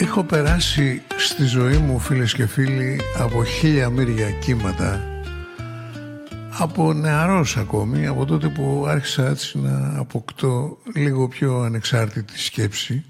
Έχω περάσει στη ζωή μου, φίλες και φίλοι, από χίλια μύρια κύματα, από νεαρός ακόμη, από τότε που άρχισα έτσι να αποκτώ λίγο πιο ανεξάρτητη σκέψη.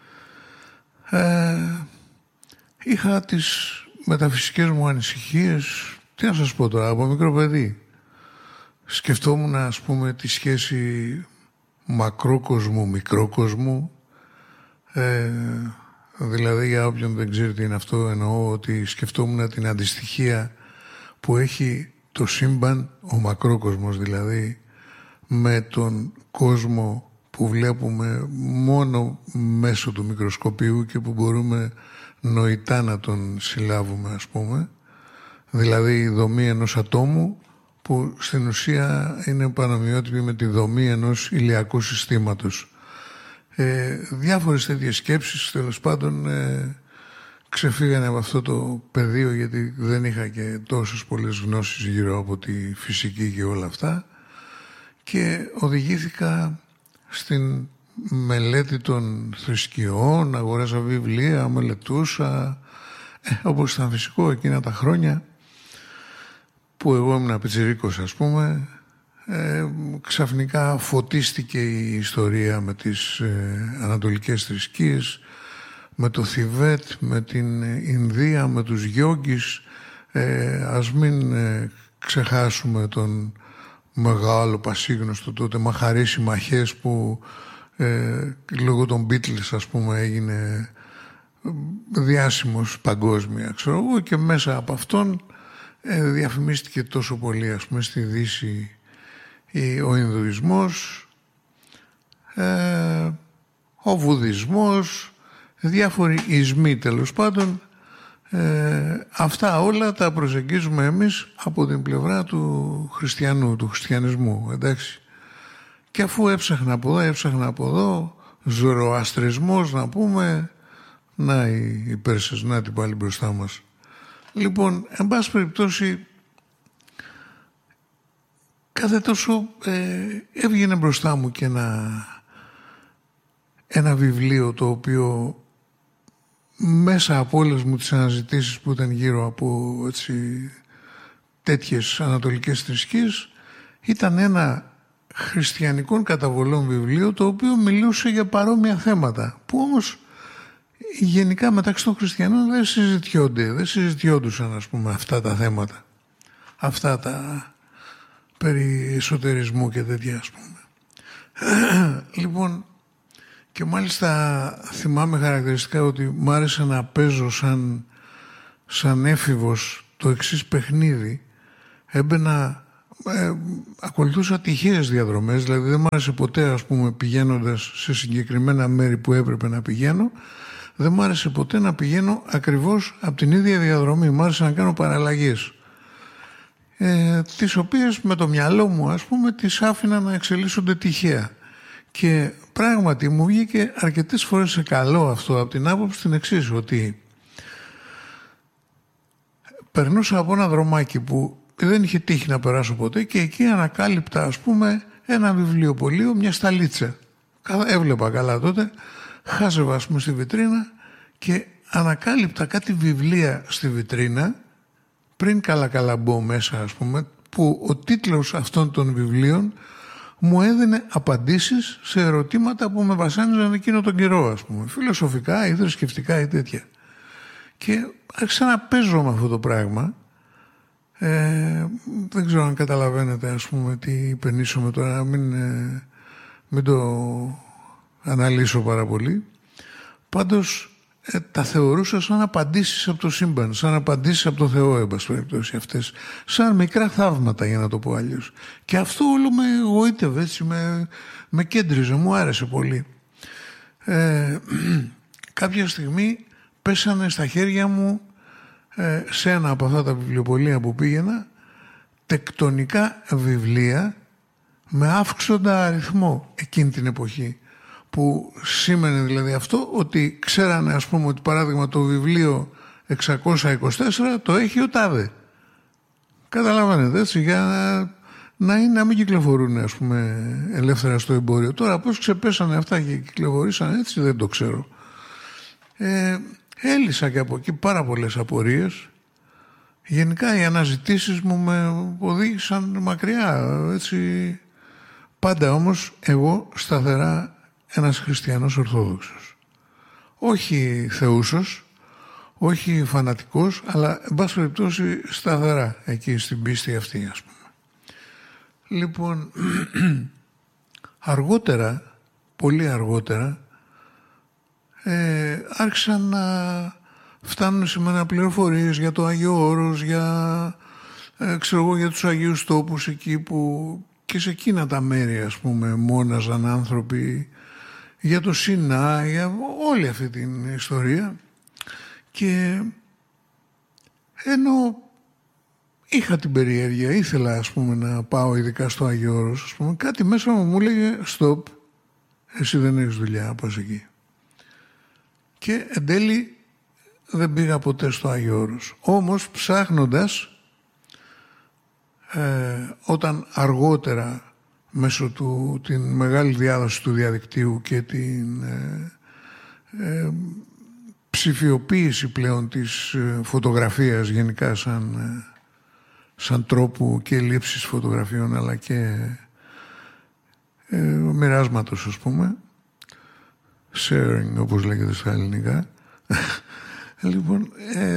Είχα τις μεταφυσικές μου ανησυχίες, τι να σας πω τώρα, από μικρό παιδί. Σκεφτόμουν, ας πούμε, τη σχέση μακρόκοσμου, μικρόκοσμου. Δηλαδή, για όποιον δεν ξέρει τι είναι αυτό, εννοώ ότι σκεφτόμουν την αντιστοιχία που έχει το σύμπαν, ο μακρόκοσμος δηλαδή, με τον κόσμο που βλέπουμε μόνο μέσω του μικροσκοπίου και που μπορούμε νοητά να τον συλλάβουμε, ας πούμε. Δηλαδή η δομή ενός ατόμου που στην ουσία είναι πανομοιότυπη με τη δομή ενός ηλιακού συστήματος. Διάφορες τέτοιες σκέψεις τέλος πάντων ξεφύγανε από αυτό το πεδίο, γιατί δεν είχα και τόσες πολλές γνώσεις γύρω από τη φυσική και όλα αυτά, και οδηγήθηκα στην μελέτη των θρησκειών, αγοράσα βιβλία, μελετούσα, όπως ήταν φυσικό εκείνα τα χρόνια που εγώ ήμουν πιτσιρίκος, ας πούμε. Ξαφνικά φωτίστηκε η ιστορία με τις ανατολικές θρησκείες, με το Θιβέτ, με την Ινδία, με τους γιόγκις. Ας μην ξεχάσουμε τον μεγάλο πασίγνωστο τότε Μαχαρίση Μαχές, που λόγω των Beatles, ας πούμε, έγινε διάσημος παγκόσμια, ξέρω εγώ, και μέσα από αυτόν διαφημίστηκε τόσο πολύ, ας πούμε, στη Δύση ο Ινδουισμός, ο Βουδισμός, διάφοροι ισμοί τέλος πάντων. Αυτά όλα τα προσεγγίζουμε εμείς από την πλευρά του χριστιανού, του χριστιανισμού, εντάξει. Και αφού έψαχνα από εδώ, ζωροαστρισμός να πούμε, να οι Πέρσες, να την πάλι μπροστά μας. Λοιπόν, εν πάση περιπτώσει, κάθε τόσο έβγαινε μπροστά μου και ένα βιβλίο, το οποίο μέσα από όλες μου τις αναζητήσεις που ήταν γύρω από τέτοιες ανατολικές θρησκείες, ήταν ένα χριστιανικών καταβολών βιβλίο, το οποίο μιλούσε για παρόμοια θέματα, που όμως γενικά μεταξύ των χριστιανών δεν συζητιόντουσαν, ας πούμε, αυτά τα θέματα, αυτά τα περί εσωτερισμού και τέτοια, ας πούμε. Λοιπόν, και μάλιστα θυμάμαι χαρακτηριστικά ότι μ' άρεσε να παίζω σαν έφηβος το εξής παιχνίδι. Έμπαινα, ακολουθούσα τυχαίες διαδρομές, δηλαδή δεν μ' άρεσε ποτέ, ας πούμε, πηγαίνοντας σε συγκεκριμένα μέρη που έπρεπε να πηγαίνω, δεν μ' άρεσε ποτέ να πηγαίνω ακριβώς από την ίδια διαδρομή. Μ' άρεσε να κάνω παραλλαγές, τις οποίες με το μυαλό μου, ας πούμε, τις άφηνα να εξελίσσονται τυχαία. Και πράγματι μου βγήκε αρκετές φορές σε καλό αυτό, από την άποψη την εξής, ότι περνούσα από ένα δρομάκι που δεν είχε τύχει να περάσω ποτέ, και εκεί ανακάλυπτα, ας πούμε, ένα βιβλιοπωλείο, μια σταλίτσα. Έβλεπα καλά τότε, χάζευα, ας πούμε, στη βιτρίνα και ανακάλυπτα κάτι βιβλία στη βιτρίνα, πριν καλά μπω μέσα, ας πούμε, που ο τίτλος αυτών των βιβλίων μου έδινε απαντήσεις σε ερωτήματα που με βασάνιζαν εκείνο τον καιρό, ας πούμε, φιλοσοφικά ή θρησκευτικά ή τέτοια. Και άρχισα να παίζω με αυτό το πράγμα. Δεν ξέρω αν καταλαβαίνετε, ας πούμε, τι υπενήσωμαι τώρα, μην το αναλύσω πάρα πολύ. Πάντως τα θεωρούσα σαν απαντήσεις από το σύμπαν, σαν απαντήσεις από το Θεό, εν πάση περιπτώσει, αυτές, σαν μικρά θαύματα, για να το πω αλλιώς. Και αυτό όλο με εγωίτευε, έτσι, με κέντριζε, μου άρεσε πολύ. Κάποια στιγμή πέσανε στα χέρια μου, σε ένα από αυτά τα βιβλιοπωλεία που πήγαινα, τεκτονικά βιβλία με αύξοντα αριθμό εκείνη την εποχή, που σήμαινε δηλαδή αυτό ότι ξέρανε, ας πούμε, ότι παράδειγμα το βιβλίο 624 το έχει ο τάδε. Καταλαβαίνετε, έτσι, για να μην κυκλοφορούν, ας πούμε, ελεύθερα στο εμπόριο. Τώρα πώς ξεπέσανε αυτά και κυκλοφορήσαν έτσι, δεν το ξέρω. έλυσα και από εκεί πάρα πολλές απορίες. Γενικά οι αναζητήσεις μου με οδήγησαν μακριά, έτσι. Πάντα όμως εγώ σταθερά ένας χριστιανός Ορθόδοξος. Όχι θεούσος, όχι φανατικός, αλλά εν πάση περιπτώσει σταθερά εκεί στην πίστη αυτή, ας πούμε. Λοιπόν, αργότερα, πολύ αργότερα, άρχισαν να φτάνουν σε μένα πληροφορίες για το Άγιο Όρος, για τους Αγίους Τόπους εκεί που και σε εκείνα τα μέρη, ας πούμε, μόναζαν άνθρωποι, για το Σινά, για όλη αυτή την ιστορία. Και ενώ είχα την περιέργεια, ήθελα, ας πούμε, να πάω ειδικά στο Άγιο Όρος, ας πούμε, κάτι μέσα μου έλεγε stop, εσύ δεν έχεις δουλειά, να πας εκεί. Και εν τέλει δεν πήγα ποτέ στο Άγιο Όρος. Όμως ψάχνοντας, όταν αργότερα μέσω την μεγάλη διάδοση του διαδικτύου και την ψηφιοποίηση πλέον της φωτογραφίας γενικά σαν τρόπου και λήψης φωτογραφιών αλλά και μοιράσματος, ας πούμε, sharing όπως λέγεται στα ελληνικά. Λοιπόν,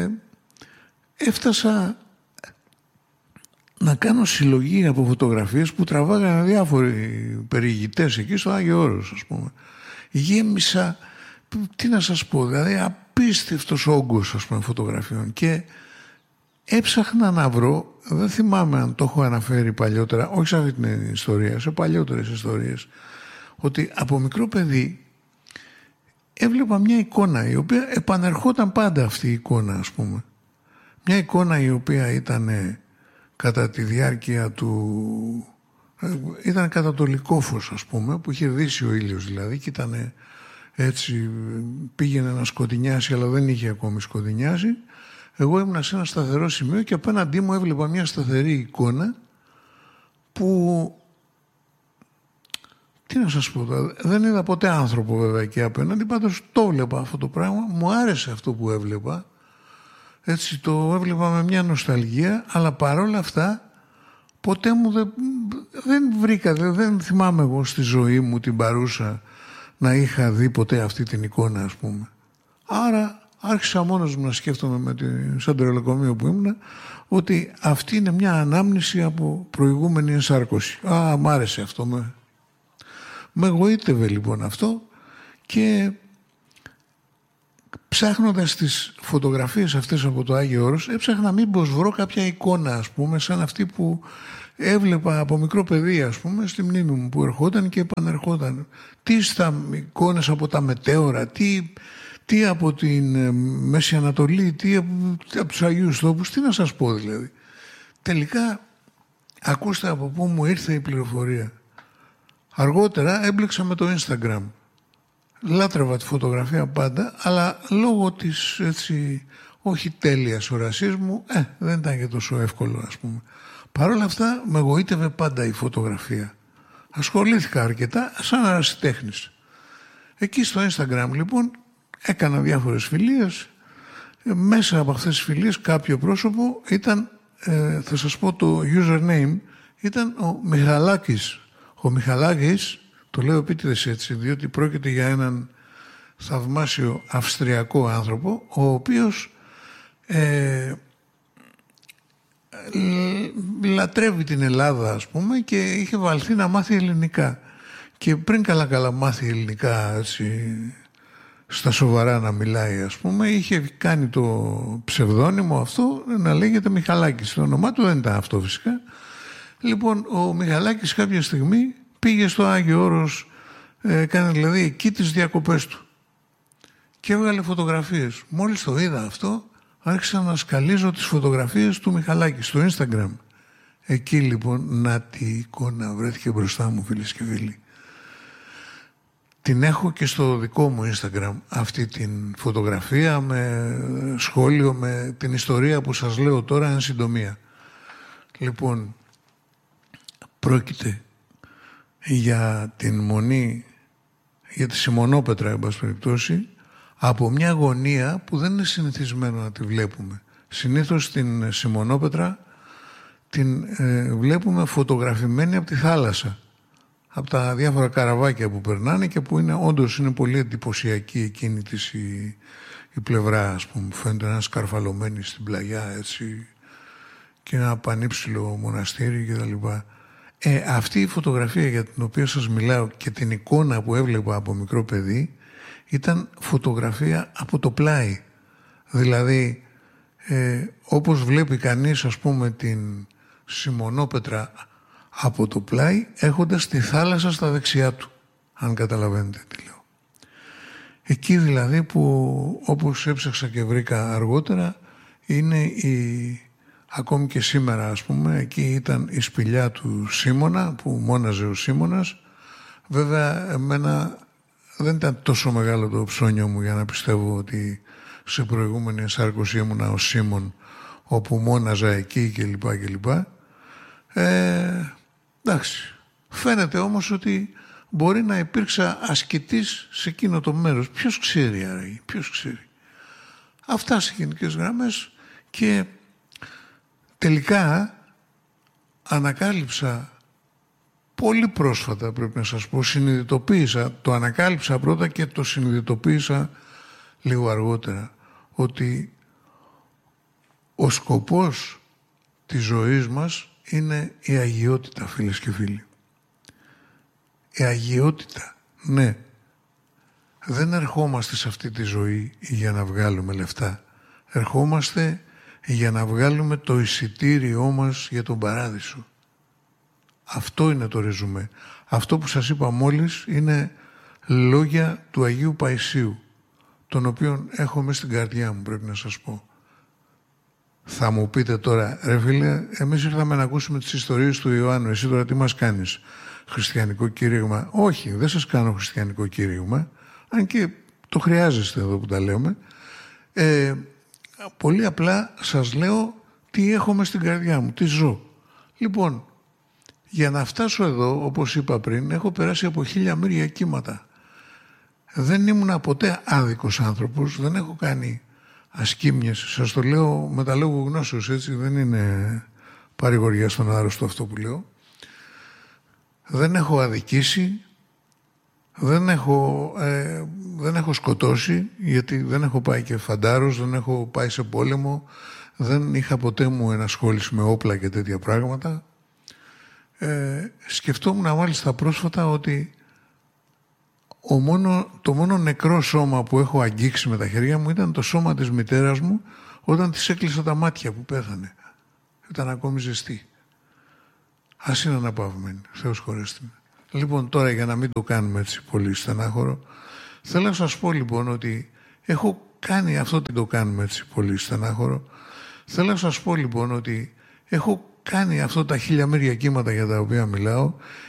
έφτασα να κάνω συλλογή από φωτογραφίες που τραβάγανε διάφοροι περιηγητές εκεί στο Άγιο Όρος, ας πούμε. Γέμισα, τι να σας πω, δηλαδή απίστευτος όγκος, ας πούμε, φωτογραφιών, και έψαχνα να βρω, δεν θυμάμαι αν το έχω αναφέρει παλιότερα, όχι σε αυτή την ιστορία, σε παλιότερες ιστορίες, ότι από μικρό παιδί έβλεπα μια εικόνα η οποία επανερχόταν πάντα, αυτή η εικόνα, ας πούμε. Μια εικόνα η οποία ήταν κατά τη διάρκεια ήταν κατά το λυκόφως, ας πούμε, που είχε δύσει ο ήλιος δηλαδή, και ήταν έτσι, πήγαινε να σκοτεινιάσει αλλά δεν είχε ακόμη σκοτεινιάσει. Εγώ ήμουν σε ένα σταθερό σημείο και απέναντί μου έβλεπα μια σταθερή εικόνα που, τι να σας πω, δεν είδα ποτέ άνθρωπο βέβαια εκεί απέναντι, πάντως το έβλεπα αυτό το πράγμα, μου άρεσε αυτό που έβλεπα, έτσι το έβλεπα με μια νοσταλγία, αλλά παρόλα αυτά ποτέ μου δεν βρήκα, δεν θυμάμαι εγώ στη ζωή μου την παρούσα να είχα δει ποτέ αυτή την εικόνα, ας πούμε. Άρα άρχισα μόνος μου να σκέφτομαι σαν τρελοκομείο που ήμουν, ότι αυτή είναι μια ανάμνηση από προηγούμενη ενσάρκωση. Μ' άρεσε αυτό, με εγωίτευε λοιπόν αυτό, και ψάχνοντας τις φωτογραφίες αυτές από το Άγιο Όρος, έψαχνα μήπως βρω κάποια εικόνα, ας πούμε, σαν αυτή που έβλεπα από μικρό παιδί, ας πούμε, στη μνήμη μου, που ερχόταν και επανερχόταν. Τι στα εικόνες από τα μετέωρα, τι από την Μέση Ανατολή, τι από τους Αγίους Τόπους, τι να σας πω δηλαδή. Τελικά, ακούστε από πού μου ήρθε η πληροφορία. Αργότερα έμπλεξα με το Instagram. Λάτρευα τη φωτογραφία πάντα, αλλά λόγω της, έτσι, όχι τέλειας ορασίας μου, δεν ήταν και τόσο εύκολο, ας πούμε. Παρ' όλα αυτά με εγωίτευε πάντα η φωτογραφία. Ασχολήθηκα αρκετά σαν ερασιτέχνης. Εκεί στο Instagram λοιπόν έκανα διάφορες φιλίες. Μέσα από αυτές τις φιλίες κάποιο πρόσωπο ήταν, θα σας πω το username, ήταν ο Μιχαλάκης. Ο Μιχαλάκης, το λέω επίτηδες έτσι, διότι πρόκειται για έναν θαυμάσιο αυστριακό άνθρωπο, ο οποίος λατρεύει την Ελλάδα, ας πούμε, και είχε βαλθεί να μάθει ελληνικά. Και πριν καλά μάθει ελληνικά, έτσι, στα σοβαρά να μιλάει, ας πούμε, είχε κάνει το ψευδόνυμο αυτό να λέγεται Μιχαλάκης. Το όνομά του δεν ήταν αυτό φυσικά. Λοιπόν, ο Μιχαλάκης κάποια στιγμή πήγε στο Άγιο Όρος, έκανε δηλαδή εκεί τις διακοπές του και έβγαλε φωτογραφίες. Μόλις το είδα αυτό, άρχισα να σκαλίζω τις φωτογραφίες του Μιχαλάκη στο Instagram. Εκεί λοιπόν, να τη εικόνα βρέθηκε μπροστά μου, φίλες και φίλοι. Την έχω και στο δικό μου Instagram, αυτή την φωτογραφία με σχόλιο, με την ιστορία που σας λέω τώρα εν συντομία. Λοιπόν, πρόκειται για την Μονή, για τη Σιμονόπετρα, εν πάση περιπτώσει, από μια γωνία που δεν είναι συνηθισμένο να τη βλέπουμε. Συνήθως την Σιμονόπετρα την βλέπουμε φωτογραφημένη από τη θάλασσα, από τα διάφορα καραβάκια που περνάνε και που όντως είναι πολύ εντυπωσιακή εκείνη της η πλευρά, ας πούμε. Φαίνεται ένα σκαρφαλωμένη στην πλαγιά, έτσι, και ένα πανύψηλο μοναστήρι κτλ. Αυτή η φωτογραφία για την οποία σας μιλάω και την εικόνα που έβλεπα από μικρό παιδί ήταν φωτογραφία από το πλάι. Δηλαδή, όπως βλέπει κανείς, ας πούμε, την Σιμονόπετρα από το πλάι, έχοντας τη θάλασσα στα δεξιά του, αν καταλαβαίνετε τι λέω. Εκεί δηλαδή που, όπως έψαξα και βρήκα αργότερα, είναι ακόμη και σήμερα, ας πούμε, εκεί ήταν η σπηλιά του Σίμωνα που μόναζε ο Σίμωνας. Βέβαια εμένα δεν ήταν τόσο μεγάλο το ψώνιο μου για να πιστεύω ότι σε προηγούμενη ενσάρκωση ήμουνα ο Σίμων όπου μόναζα εκεί κλπ. Εντάξει. Φαίνεται όμως ότι μπορεί να υπήρξα ασκητής σε εκείνο το μέρος. Ποιος ξέρει άραγε, ποιος ξέρει. Αυτά σε γενικές γραμμές. Και τελικά ανακάλυψα πολύ πρόσφατα, πρέπει να σας πω, το ανακάλυψα πρώτα και το συνειδητοποίησα λίγο αργότερα, ότι ο σκοπός της ζωής μας είναι η αγιότητα, φίλες και φίλοι. Η αγιότητα, ναι. Δεν ερχόμαστε σε αυτή τη ζωή για να βγάλουμε λεφτά. Ερχόμαστε για να βγάλουμε το εισιτήριό μας για τον παράδεισο. Αυτό είναι το ρεζουμέ. Αυτό που σας είπα μόλις είναι λόγια του Αγίου Παϊσίου, τον οποίον έχω μέσα στην καρδιά μου, πρέπει να σας πω. Θα μου πείτε τώρα, ρε φίλε, εμείς ήρθαμε να ακούσουμε τις ιστορίες του Ιωάννου, εσύ τώρα τι μας κάνεις, χριστιανικό κήρυγμα? Όχι, δεν σας κάνω χριστιανικό κήρυγμα, αν και το χρειάζεστε εδώ που τα λέμε. Πολύ απλά σας λέω τι έχω μες στην καρδιά μου, τι ζω. Λοιπόν, για να φτάσω εδώ, όπως είπα πριν, έχω περάσει από 1000 μοίρια κύματα. Δεν ήμουν ποτέ άδικος άνθρωπος, δεν έχω κάνει ασκήμιες. Σας το λέω με τα λόγου γνώσεως, έτσι, δεν είναι παρηγοριά στον άρρωστο αυτό που λέω. Δεν έχω αδικήσει, δεν έχω σκοτώσει, γιατί δεν έχω πάει και φαντάρος, δεν έχω πάει σε πόλεμο, δεν είχα ποτέ μου ενασχόληση με όπλα και τέτοια πράγματα. Σκεφτόμουν μάλιστα πρόσφατα ότι το μόνο νεκρό σώμα που έχω αγγίξει με τα χέρια μου ήταν το σώμα της μητέρας μου όταν της έκλεισα τα μάτια που πέθανε. Ήταν ακόμη ζεστή. Ας είναι αναπαυμένη. Θεός χωρέστε με. Λοιπόν, τώρα για να μην το κάνουμε έτσι πολύ στενάχωρο, θέλω να σας πω λοιπόν ότι έχω κάνει αυτό τι το κάνουμε έτσι πολύ στενάχωρο. Θέλω να σας πω λοιπόν ότι έχω κάνει αυτό τα 1000 μοίρια κύματα για τα οποία μιλάω